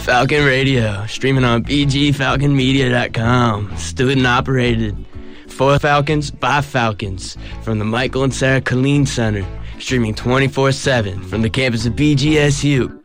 Falcon Radio, streaming on bgfalconmedia.com. Student operated. For Falcons, by Falcons. From the Michael and Sarah Killeen Center. Streaming 24/7 from the campus of BGSU.